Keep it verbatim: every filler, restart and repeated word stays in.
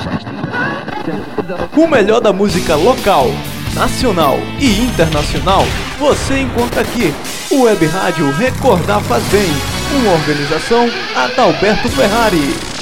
O melhor da música local, nacional e internacional você encontra aqui. O Web Rádio Recordar Faz Bem, uma organização Adalberto Ferrari.